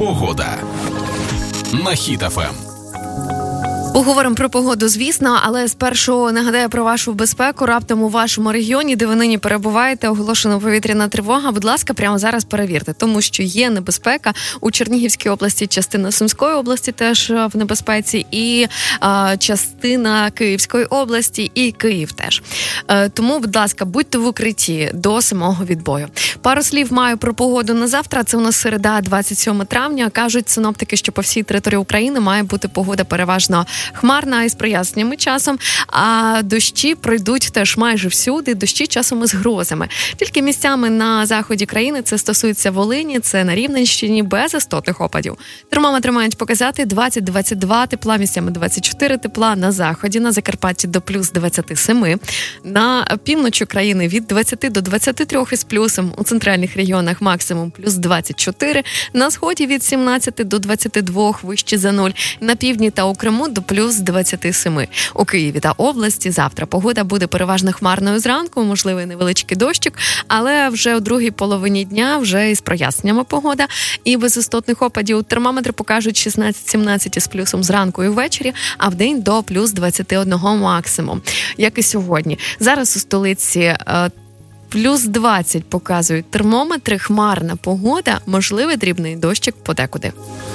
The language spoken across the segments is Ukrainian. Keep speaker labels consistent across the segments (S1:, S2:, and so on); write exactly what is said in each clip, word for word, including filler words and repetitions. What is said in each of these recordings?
S1: Погода на Хіт еф ем.
S2: Поговоримо про погоду, звісно, але спершу нагадаю про вашу безпеку. Раптом у вашому регіоні, де ви нині перебуваєте, оголошена повітряна тривога. Будь ласка, прямо зараз перевірте, тому що є небезпека у Чернігівській області, частина Сумської області теж в небезпеці, і а, частина Київської області, і Київ теж. А, тому, будь ласка, будьте в укритті до самого відбою. Пару слів маю про погоду на завтра. Це у нас середа, двадцять сьоме травня. Кажуть синоптики, що по всій території України має бути погода переважно хмарна із проясненнями часом, а дощі пройдуть теж майже всюди, дощі часом із грозами. Тільки місцями на заході країни, це стосується Волині, це на Рівненщині, без істотних опадів. Термометри мають показати двадцять - двадцять два тепла, місцями двадцять чотири тепла на заході, на Закарпатті до плюс двадцять сім, на півночі країни від двадцять до двадцяти трьох із плюсом, у центральних регіонах максимум плюс двадцять чотири, на сході від сімнадцяти до двадцяти двох, вище за нуль, на півдні та у Криму до плюс двадцять сім. У Києві та області завтра погода буде переважно хмарною зранку, можливий невеличкий дощик, але вже у другій половині дня вже із проясненнями погода і без істотних опадів. Термометри покажуть шістнадцять - сімнадцять із плюсом зранку і ввечері, а вдень до плюс двадцяти одного максимум, як і сьогодні. Зараз у столиці е, плюс двадцять показують термометри, хмарна погода, можливий дрібний дощик подекуди.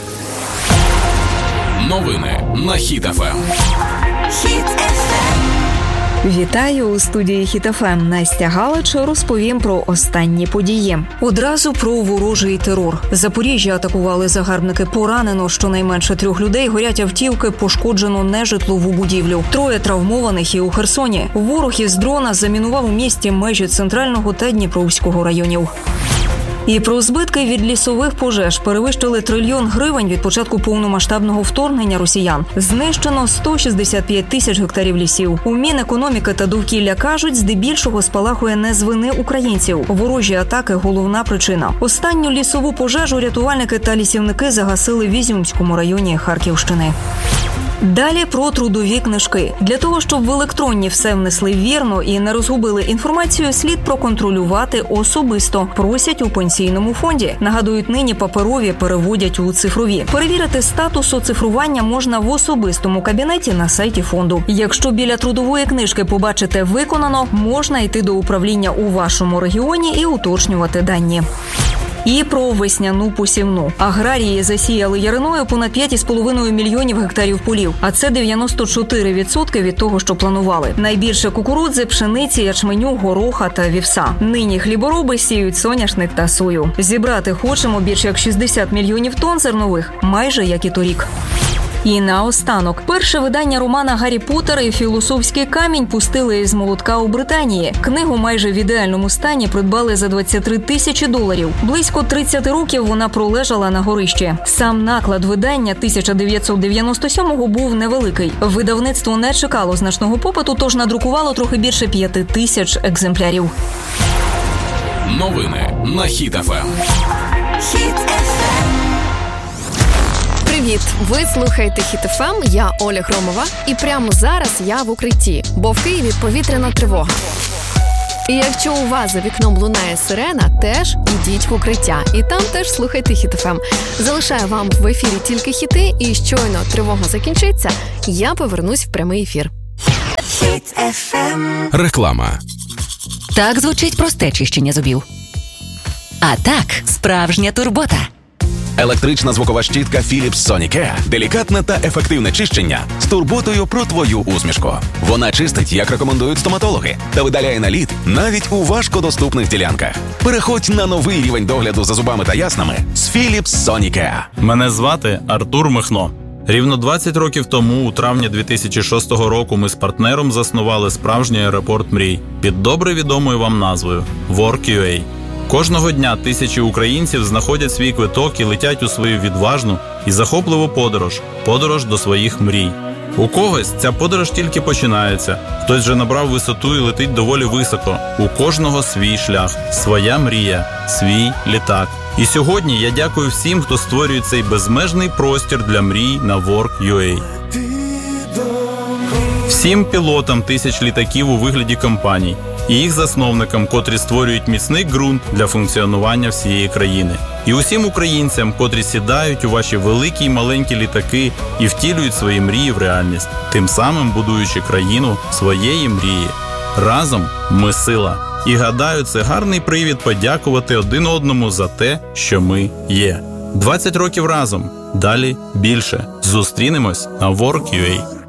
S1: Новини на Хіт еф ем.
S3: Хіт еф ем. Вітаю у студії Хіт еф ем. Настя Галич, розповім про останні події. Одразу про ворожий терор. Запоріжжя атакували загарбники. Поранено щонайменше трьох людей, горять автівки, пошкоджено нежитлову будівлю. Троє травмованих і у Херсоні. Ворог із дрона замінував у місті межі Центрального та Дніпровського районів. І про збитки від лісових пожеж перевищили трильйон гривень від початку повномасштабного вторгнення росіян. Знищено сто шістдесят п'ять тисяч гектарів лісів. У Мінекономіки та довкілля кажуть, здебільшого спалахує не з вини українців. Ворожі атаки – головна причина. Останню лісову пожежу рятувальники та лісівники загасили в Ізюмському районі Харківщини. Далі про трудові книжки. Для того, щоб в електронні все внесли вірно і не розгубили інформацію, слід проконтролювати особисто. Просять у пенсійному фонді. Нагадують, нині паперові переводять у цифрові. Перевірити статус оцифрування можна в особистому кабінеті на сайті фонду. Якщо біля трудової книжки побачите «виконано», можна йти до управління у вашому регіоні і уточнювати дані. І про весняну посівну. Аграрії засіяли яриною понад п'ять з половиною мільйонів гектарів полів, а це дев'яносто чотири відсотки від того, що планували. Найбільше кукурудзи, пшениці, ячменю, гороха та вівса. Нині хлібороби сіють соняшник та сою. Зібрати хочемо більше як шістдесят мільйонів тонн зернових, майже як і торік. І наостанок. Перше видання романа «Гаррі Поттер» і «Філософський камінь» пустили із молотка у Британії. Книгу майже в ідеальному стані придбали за двадцять три тисячі доларів. Близько тридцять років вона пролежала на горищі. Сам наклад видання тисяча дев'ятсот дев'яносто сьомого був невеликий. Видавництво не чекало значного попиту, тож надрукувало трохи більше п'яти тисяч екземплярів.
S1: Новини на Хіт еф ем.
S3: Хіт еф ем.
S2: Привіт! Ви слухаєте Хіт еф ем, я Оля Громова, і прямо зараз я в укритті, бо в Києві повітряна тривога. І якщо у вас за вікном лунає сирена, теж ідіть в укриття. І там теж слухайте Хіт еф ем. Залишаю вам в ефірі тільки хіти, і щойно тривога закінчиться, я повернусь в прямий ефір.
S3: Хіт еф ем.
S1: Реклама.
S4: Так звучить просте чищення зубів. А так, справжня турбота.
S1: Електрична звукова щітка Philips Sonicare. Делікатне та ефективне чищення з турботою про твою усмішку. Вона чистить, як рекомендують стоматологи, та видаляє наліт навіть у важкодоступних ділянках. Переходь на новий рівень догляду за зубами та яснами з Philips Sonicare.
S5: Мене звати Артур Михно. Рівно двадцять років тому, у травні дві тисячі шостого року, ми з партнером заснували справжній аеропорт мрій під добре відомою вам назвою WorkUA. Кожного дня тисячі українців знаходять свій квиток і летять у свою відважну і захопливу подорож – подорож до своїх мрій. У когось ця подорож тільки починається, хтось вже набрав висоту і летить доволі високо. У кожного свій шлях, своя мрія, свій літак. І сьогодні я дякую всім, хто створює цей безмежний простір для мрій на WorkUA. Всім пілотам тисяч літаків у вигляді компаній і їх засновникам, котрі створюють міцний ґрунт для функціонування всієї країни. І усім українцям, котрі сідають у ваші великі й маленькі літаки і втілюють свої мрії в реальність, тим самим будуючи країну своєї мрії. Разом ми сила. І гадаю, це гарний привід подякувати один одному за те, що ми є. двадцять років разом. Далі більше. Зустрінемось на Work.ua.